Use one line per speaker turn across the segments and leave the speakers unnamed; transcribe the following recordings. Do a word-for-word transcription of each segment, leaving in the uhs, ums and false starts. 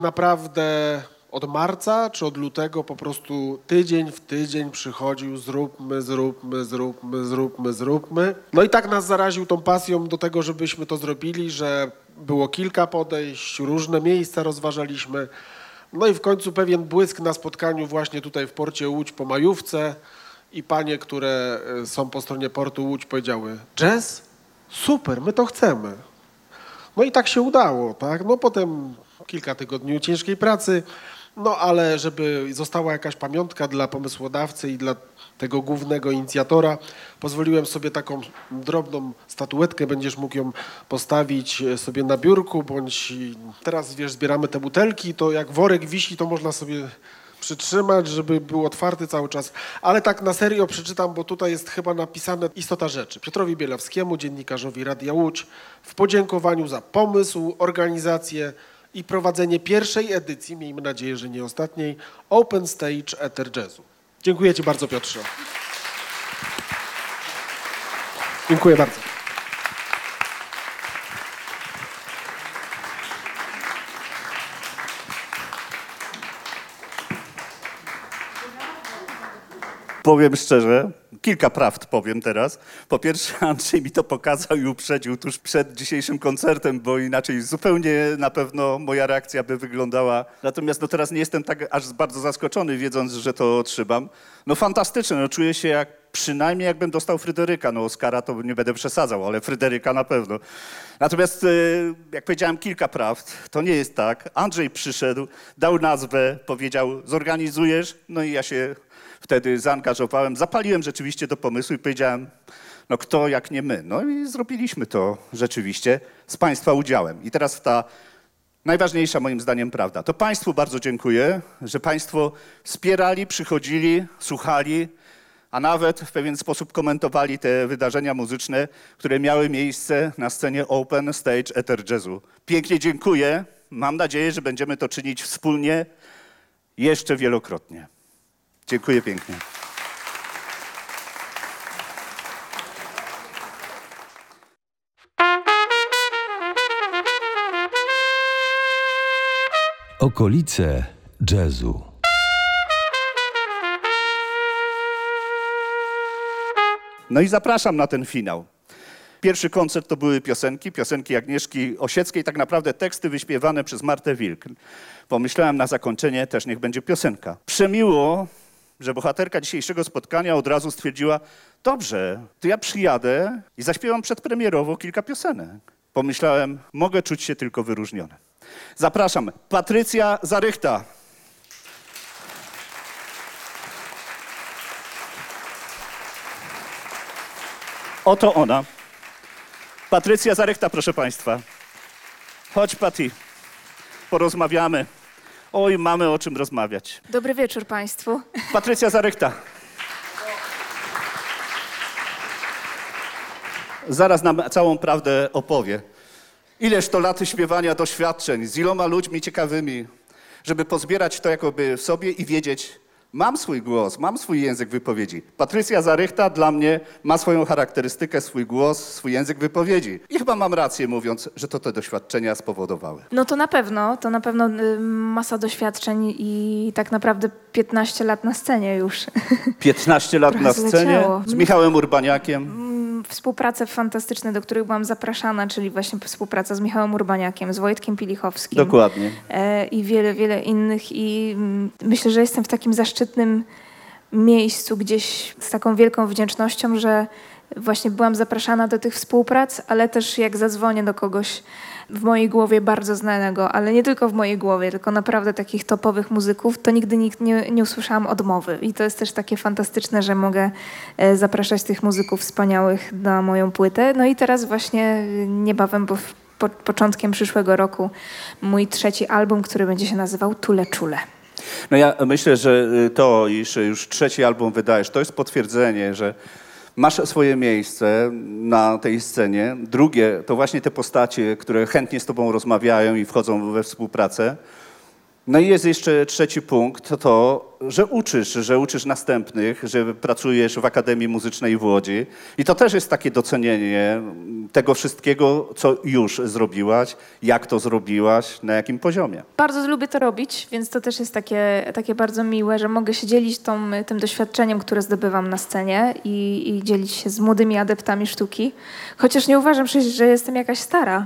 Naprawdę od marca czy od lutego po prostu tydzień w tydzień przychodził zróbmy, zróbmy, zróbmy, zróbmy, zróbmy. No i tak nas zaraził tą pasją do tego, żebyśmy to zrobili, że było kilka podejść, różne miejsca rozważaliśmy. No i w końcu pewien błysk na spotkaniu właśnie tutaj w porcie Łódź po majówce i panie, które są po stronie portu Łódź powiedziały: jazz? Super, my to chcemy. No i tak się udało, tak? No potem kilka tygodni ciężkiej pracy, no ale żeby została jakaś pamiątka dla pomysłodawcy i dla tego głównego inicjatora, pozwoliłem sobie taką drobną statuetkę, będziesz mógł ją postawić sobie na biurku, bądź teraz, wiesz, zbieramy te butelki, to jak worek wisi, to można sobie przytrzymać, żeby był otwarty cały czas. Ale tak na serio przeczytam, bo tutaj jest chyba napisane istota rzeczy. Piotrowi Bielawskiemu, dziennikarzowi Radia Łódź, w podziękowaniu za pomysł, organizację i prowadzenie pierwszej edycji, miejmy nadzieję, że nie ostatniej, Open Stage Ether Jazzu. Dziękuję ci bardzo, Piotrze. Dziękuję bardzo.
Powiem szczerze, kilka prawd powiem teraz. Po pierwsze, Andrzej mi to pokazał i uprzedził tuż przed dzisiejszym koncertem, bo inaczej zupełnie na pewno moja reakcja by wyglądała. Natomiast no teraz nie jestem tak aż bardzo zaskoczony, wiedząc, że to otrzymam. No fantastyczne, no czuję się jak przynajmniej jakbym dostał Fryderyka. No Oskara to nie będę przesadzał, ale Fryderyka na pewno. Natomiast jak powiedziałem, kilka prawd, to nie jest tak. Andrzej przyszedł, dał nazwę, powiedział: zorganizujesz? No i ja się wtedy zaangażowałem, zapaliłem rzeczywiście do pomysłu i powiedziałem: no kto jak nie my. No i zrobiliśmy to rzeczywiście z Państwa udziałem. I teraz ta najważniejsza moim zdaniem prawda. To Państwu bardzo dziękuję, że Państwo wspierali, przychodzili, słuchali, a nawet w pewien sposób komentowali te wydarzenia muzyczne, które miały miejsce na scenie Open Stage Ether Jazzu. Pięknie dziękuję. Mam nadzieję, że będziemy to czynić wspólnie jeszcze wielokrotnie. Dziękuję pięknie.
Okolice jazzu.
No i zapraszam na ten finał. Pierwszy koncert to były piosenki, piosenki Agnieszki Osieckiej, tak naprawdę teksty wyśpiewane przez Martę Wilk. Pomyślałem, na zakończenie też niech będzie piosenka. Przemiło, że bohaterka dzisiejszego spotkania od razu stwierdziła: dobrze, to ja przyjadę i zaśpiewam przedpremierowo kilka piosenek. Pomyślałem, mogę czuć się tylko wyróżniony. Zapraszam, Patrycja Zarychta. Oto ona. Patrycja Zarychta, proszę Państwa. Chodź, Pati, porozmawiamy. Oj, mamy o czym rozmawiać.
Dobry wieczór Państwu.
Patrycja Zarychta. Zaraz nam całą prawdę opowie. Ileż to lat śpiewania, doświadczeń z iloma ludźmi ciekawymi, żeby pozbierać to jakoby w sobie i wiedzieć: mam swój głos, mam swój język wypowiedzi. Patrycja Zarychta dla mnie ma swoją charakterystykę, swój głos, swój język wypowiedzi. I chyba mam rację mówiąc, że to te doświadczenia spowodowały.
No to na pewno, to na pewno y, masa doświadczeń i tak naprawdę piętnaście lat na scenie już.
piętnaście lat
Trochę
na scenie
zleciało.
z Michałem Urbaniakiem.
Współprace fantastyczne, do których byłam zapraszana, czyli właśnie współpraca z Michałem Urbaniakiem, z Wojtkiem Pilichowskim.
Dokładnie.
E, I wiele, wiele innych. I mm, myślę, że jestem w takim zaszczytnym miejscu gdzieś z taką wielką wdzięcznością, że właśnie byłam zapraszana do tych współprac, ale też jak zadzwonię do kogoś w mojej głowie bardzo znanego, ale nie tylko w mojej głowie, tylko naprawdę takich topowych muzyków, to nigdy nikt nie, nie usłyszałam odmowy. I to jest też takie fantastyczne, że mogę e, zapraszać tych muzyków wspaniałych na moją płytę. No i teraz właśnie niebawem, bo w, po, początkiem przyszłego roku mój trzeci album, który będzie się nazywał Tule Czule.
No ja myślę, że to, iż już trzeci album wydajesz, to jest potwierdzenie, że masz swoje miejsce na tej scenie. Drugie to właśnie te postacie, które chętnie z tobą rozmawiają i wchodzą we współpracę. No i jest jeszcze trzeci punkt, to to, że uczysz, że uczysz następnych, że pracujesz w Akademii Muzycznej w Łodzi i to też jest takie docenienie tego wszystkiego, co już zrobiłaś, jak to zrobiłaś, na jakim poziomie.
Bardzo lubię to robić, więc to też jest takie, takie bardzo miłe, że mogę się dzielić tą, tym doświadczeniem, które zdobywam na scenie i, i dzielić się z młodymi adeptami sztuki. Chociaż nie uważam przecież, że jestem jakaś stara.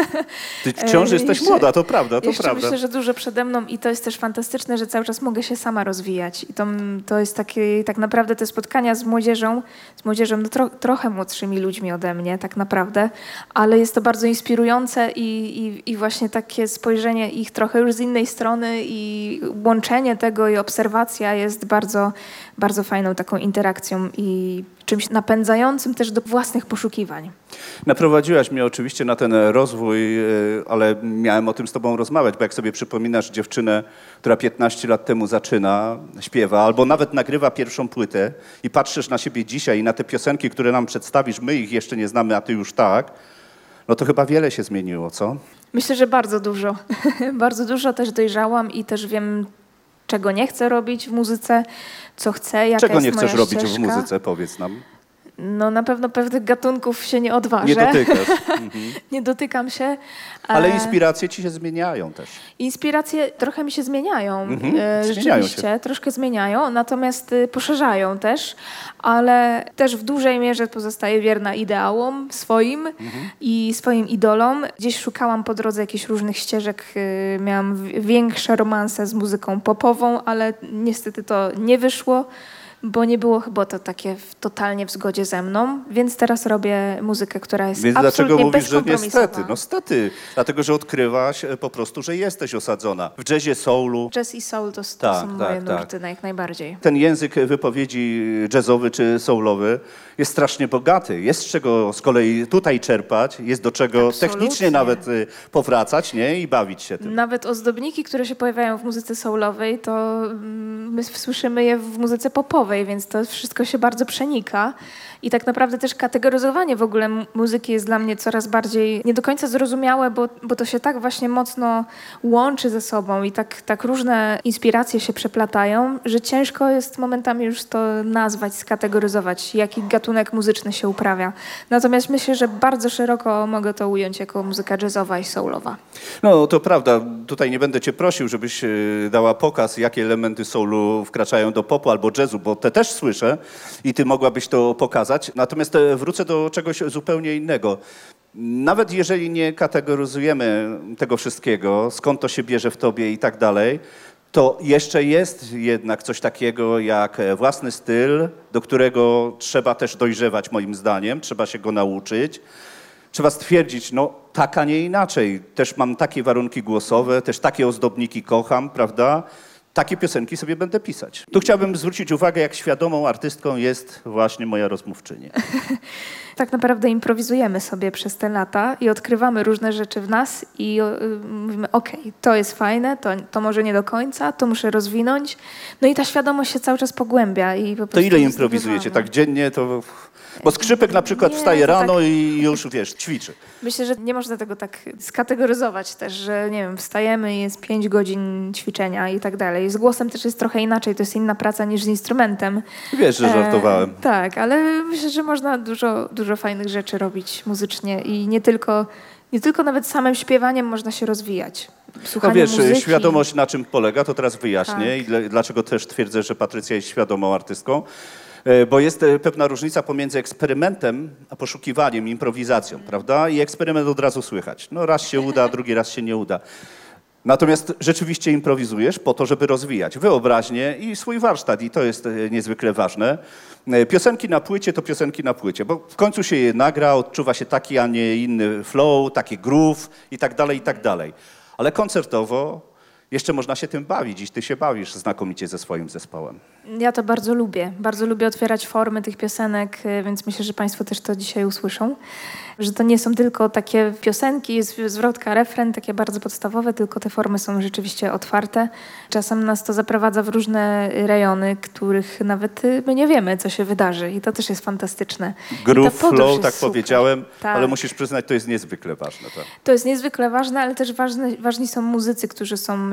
Ty wciąż jesteś
jeszcze,
młoda, to prawda, to
jeszcze
prawda.
Myślę, że dużo przede mną i to jest też fantastyczne, że cały czas mogę się sama rozwijać. I to, to jest takie, tak naprawdę te spotkania z młodzieżą, z młodzieżą no tro, trochę młodszymi ludźmi ode mnie, tak naprawdę, ale jest to bardzo inspirujące i, i, i właśnie takie spojrzenie ich trochę już z innej strony i łączenie tego i obserwacja jest bardzo, bardzo fajną taką interakcją i czymś napędzającym też do własnych poszukiwań.
Naprowadziłaś mnie oczywiście na ten rozwój, ale miałem o tym z tobą rozmawiać, bo jak sobie przypominasz dziewczynę, która piętnaście lat temu zaczyna, śpiewa, albo nawet nagrywa pierwszą płytę i patrzysz na siebie dzisiaj i na te piosenki, które nam przedstawisz, my ich jeszcze nie znamy, a ty już tak, no to chyba wiele się zmieniło, co?
Myślę, że bardzo dużo. Bardzo dużo też dojrzałam i też wiem, czego nie chcę robić w muzyce, co chcę, jaka
Czego
jest
nie chcesz
moja
robić
ścieżka.
w muzyce, powiedz nam.
No na pewno pewnych gatunków się nie odważę.
Nie dotykasz. Mhm.
Nie dotykam się.
Ale
e,
inspiracje ci się zmieniają też.
Inspiracje trochę mi się zmieniają.
Mhm,
E,
zmieniają
Rzeczywiście,
się.
troszkę zmieniają, natomiast y, poszerzają też, ale też w dużej mierze pozostaję wierna ideałom swoim
Mhm.
i swoim idolom. Gdzieś szukałam po drodze jakichś różnych ścieżek. y, Miałam w- większe romanse z muzyką popową, ale niestety to nie wyszło, bo nie było chyba to takie w, totalnie w zgodzie ze mną, więc teraz robię muzykę, która jest
Więc
absolutnie
dlaczego mówisz, że
bezkompromisowa.
niestety? No stety, dlatego że odkrywasz e, po prostu, że jesteś osadzona w jazzie, soulu.
Jazz i soul to, to
Tak,
są
tak,
moje
tak.
nurty jak najbardziej.
Ten język wypowiedzi jazzowy czy soulowy jest strasznie bogaty. Jest z czego z kolei tutaj czerpać, jest do czego
Absolutnie.
technicznie nawet y, powracać, nie? I bawić się tym.
Nawet ozdobniki, które się pojawiają w muzyce soulowej, to mm, my słyszymy je w muzyce popowej, więc to wszystko się bardzo przenika. I tak naprawdę też kategoryzowanie w ogóle m- muzyki jest dla mnie coraz bardziej nie do końca zrozumiałe, bo, bo to się tak właśnie mocno łączy ze sobą i tak, tak różne inspiracje się przeplatają, że ciężko jest momentami już to nazwać, skategoryzować, jaki gatunek muzyczny się uprawia. Natomiast myślę, że bardzo szeroko mogę to ująć jako muzyka jazzowa i soulowa.
No to prawda, tutaj nie będę cię prosił, żebyś y, dała pokaz, jakie elementy soulu wkraczają do popu albo jazzu, bo te też słyszę i ty mogłabyś to pokazać. Natomiast e, wrócę do czegoś zupełnie innego. Nawet jeżeli nie kategoryzujemy tego wszystkiego, skąd to się bierze w tobie i tak dalej, to jeszcze jest jednak coś takiego jak e, własny styl, do którego trzeba też dojrzewać moim zdaniem, trzeba się go nauczyć. Trzeba stwierdzić, no tak, a nie inaczej. Też mam takie warunki głosowe, też takie ozdobniki kocham, prawda? Takie piosenki sobie będę pisać. Tu chciałbym zwrócić uwagę, jak świadomą artystką jest właśnie moja rozmówczyni.
Tak naprawdę improwizujemy sobie przez te lata i odkrywamy różne rzeczy w nas i y, mówimy, okej, to jest fajne, to, to może nie do końca, to muszę rozwinąć. No i ta świadomość się cały czas pogłębia. I po
To
prostu
ile
jest
improwizujecie?
zdobywamy.
Tak dziennie to... Bo skrzypek na przykład
Nie,
wstaje
to
rano
tak-
i już, wiesz, ćwiczy.
Myślę, że nie można tego tak skategoryzować też, że nie wiem, wstajemy i jest pięć godzin ćwiczenia i tak dalej. Z głosem też jest trochę inaczej, to jest inna praca niż z instrumentem.
Wiesz, że żartowałem.
E, tak, ale myślę, że można dużo, dużo fajnych rzeczy robić muzycznie i nie tylko, nie tylko nawet samym śpiewaniem można się rozwijać.
No
Słuchanie
wiesz,
muzyki.
świadomość na czym polega, to teraz wyjaśnię
Tak.
i dla, dlaczego też twierdzę, że Patrycja jest świadomą artystką. E, Bo jest e, pewna różnica pomiędzy eksperymentem a poszukiwaniem, improwizacją, prawda? I eksperyment od razu słychać. No raz się uda, drugi raz się nie uda. Natomiast rzeczywiście improwizujesz po to, żeby rozwijać wyobraźnię i swój warsztat i to jest e, niezwykle ważne. E, Piosenki na płycie to piosenki na płycie, bo w końcu się je nagra, odczuwa się taki, a nie inny flow, taki groove i tak dalej, i tak dalej. Ale koncertowo jeszcze można się tym bawić i ty się bawisz znakomicie ze swoim zespołem.
Ja to bardzo lubię. Bardzo lubię otwierać formy tych piosenek, y, więc myślę, że Państwo też to dzisiaj usłyszą. Że to nie są tylko takie piosenki, jest zwrotka, refren, takie bardzo podstawowe, tylko te formy są rzeczywiście otwarte. Czasem nas to zaprowadza w różne rejony, których nawet y, my nie wiemy, co się wydarzy i to też jest fantastyczne. I
Groove,
ta podróż
flow,
jest
tak
super.
powiedziałem,
Tak.
ale musisz przyznać, to jest niezwykle ważne. Tak.
To jest niezwykle ważne, ale też ważne, ważni są muzycy, którzy są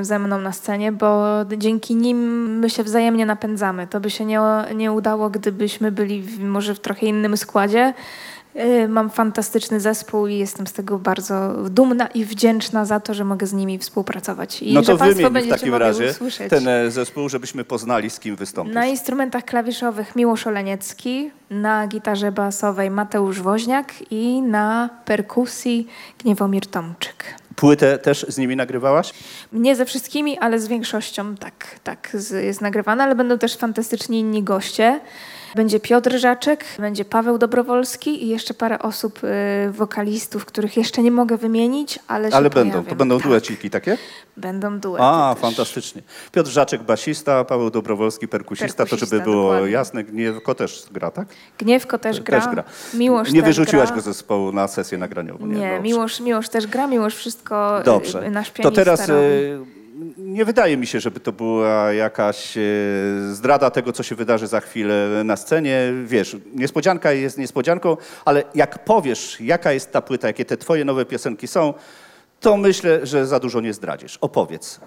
ze mną na scenie, bo dzięki nim my się wzajemnie napędzamy. To by się nie, nie udało, gdybyśmy byli w, może w trochę innym składzie. Mam fantastyczny zespół i jestem z tego bardzo dumna i wdzięczna za to, że mogę z nimi współpracować. I
No
że
to
Państwo
wymień w
będziecie
takim
mogli
razie
usłyszeć.
ten e, zespół, żebyśmy poznali, z kim wystąpisz.
Na instrumentach klawiszowych Miłosz Oleniecki, na gitarze basowej Mateusz Woźniak i na perkusji Gniewomir Tomczyk.
Płytę też z nimi nagrywałaś?
Nie ze wszystkimi, ale z większością tak, tak z, jest nagrywana, ale będą też fantastyczni inni goście. Będzie Piotr Żaczek, będzie Paweł Dobrowolski i jeszcze parę osób, y, wokalistów, których jeszcze nie mogę wymienić, ale się
Ale będą,
pojawią.
to będą
Tak,
dueciki takie?
Będą duety
A,
też.
fantastycznie. Piotr Żaczek, basista, Paweł Dobrowolski, perkusista, to
Perkusista,
żeby było
dokładnie.
jasne, Gniewko też gra, tak?
Gniewko też gra.
Też gra.
Miłosz
Nie
też
wyrzuciłaś
gra.
go z zespołu na sesję nagraniową.
Nie,
dobrze.
Miłosz, Miłosz też gra, Miłosz wszystko y,
Dobrze.
nasz
To
pianista
teraz
robi.
e, nie wydaje mi się, żeby to była jakaś e, zdrada tego, co się wydarzy za chwilę na scenie. Wiesz, niespodzianka jest niespodzianką, ale jak powiesz, jaka jest ta płyta, jakie te twoje nowe piosenki są, to myślę, że za dużo nie zdradzisz. Opowiedz.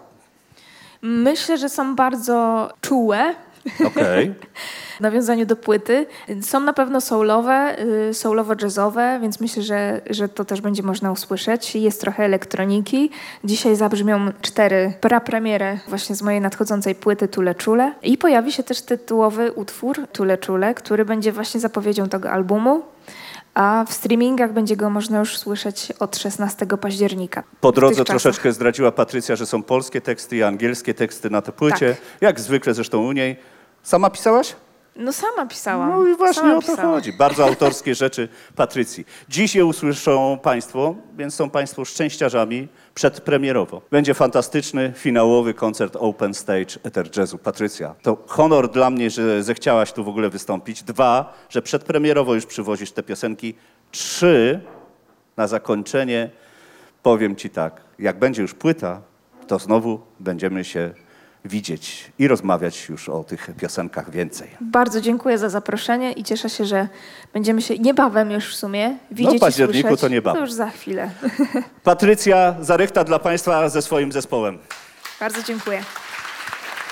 Myślę, że są bardzo czułe.
Okej.
W nawiązaniu do płyty. Są na pewno soulowe, y, soulowo-jazzowe, więc myślę, że, że to też będzie można usłyszeć. Jest trochę elektroniki. Dzisiaj zabrzmią cztery prapremiery właśnie z mojej nadchodzącej płyty Tule Czule. I pojawi się też tytułowy utwór Tule Czule, który będzie właśnie zapowiedzią tego albumu. A w streamingach będzie go można już słyszeć od szesnastego października.
Po
W
drodze
tych czasach.
troszeczkę zdradziła Patrycja, że są polskie teksty i angielskie teksty na tę płycie.
Tak.
Jak zwykle zresztą u niej. Sama pisałaś?
No sama pisałam.
No i właśnie
sama
o to
pisałam.
chodzi. Bardzo autorskie rzeczy Patrycji. Dziś je usłyszą Państwo, więc są Państwo szczęściarzami przedpremierowo. Będzie fantastyczny, finałowy koncert Open Stage Ether Jazzu. Patrycja, to honor dla mnie, że zechciałaś tu w ogóle wystąpić. Dwa, że przedpremierowo już przywozisz te piosenki. Trzy, na zakończenie powiem Ci tak, jak będzie już płyta, to znowu będziemy się widzieć i rozmawiać już o tych piosenkach więcej.
Bardzo dziękuję za zaproszenie i cieszę się, że będziemy się niebawem już w sumie widzieć
w październiku
i słyszeć.
to niebawem.
To już za chwilę.
Patrycja Zarychta dla Państwa ze swoim zespołem.
Bardzo dziękuję.